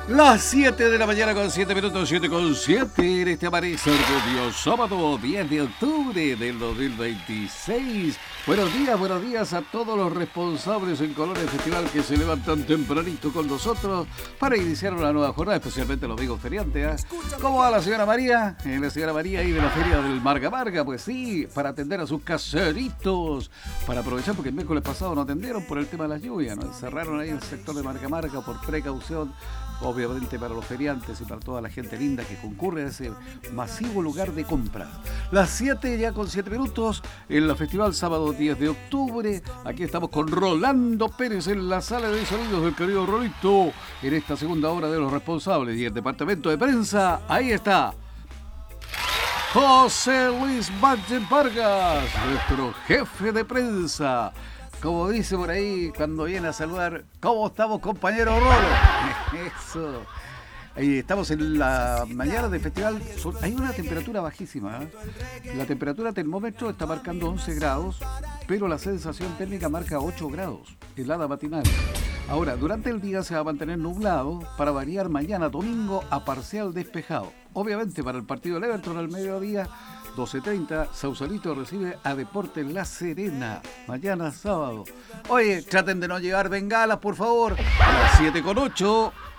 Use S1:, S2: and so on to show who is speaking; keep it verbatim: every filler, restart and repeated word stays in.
S1: Las siete de la mañana con siete minutos, siete con siete en este amanecer de Dios, sábado diez de octubre del dos mil veintiséis. Buenos días, buenos días a todos los responsables en Colores Festival que se levantan tempranito con nosotros para iniciar una nueva jornada, especialmente los amigos feriantes. ¿eh? ¿Cómo va la señora María? Eh, la señora María ahí de la feria del Marga Marga, pues sí, para atender a sus caseritos, para aprovechar porque el miércoles pasado no atendieron por el tema de las lluvias, ¿no? Cerraron ahí el sector de Marga Marga por precaución. Obviamente para los feriantes y para toda la gente linda que concurre a ese masivo lugar de compra. Las siete ya con siete minutos en la festival sábado diez de octubre. Aquí estamos con Rolando Pérez en la sala de sonidos del querido Rolito en esta segunda hora de los responsables y el departamento de prensa. Ahí está José Luis Martín Vargas, nuestro jefe de prensa. Como dice por ahí cuando viene a saludar, ¿cómo estamos, compañero Rolo? Eso. Ahí estamos en la mañana del festival. Hay una temperatura bajísima. ¿eh? La temperatura termómetro está marcando once grados, pero la sensación térmica marca ocho grados. Helada matinal. Ahora, durante el día se va a mantener nublado para variar mañana domingo a parcial despejado. Obviamente para el partido del Everton al mediodía, doce treinta, Sausalito recibe a Deportes La Serena, mañana sábado. Oye, traten de no llevar bengalas, por favor. A las siete con ocho.